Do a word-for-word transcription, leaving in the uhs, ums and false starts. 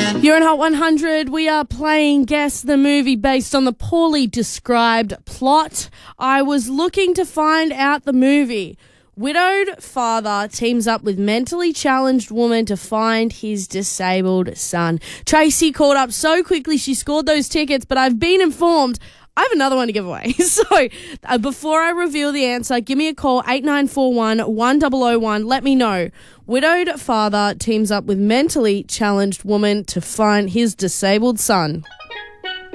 You're in Hot one hundred. We are playing Guess the Movie based on the poorly described plot. I was looking to find out the movie. Widowed father teams up with mentally challenged woman to find his disabled son. Tracy called up so quickly she scored those tickets, but I've been informed I have another one to give away. So uh, before I reveal the answer, give me a call, eight nine four one, one zero zero one. Let me know. Widowed father teams up with mentally challenged woman to find his disabled son.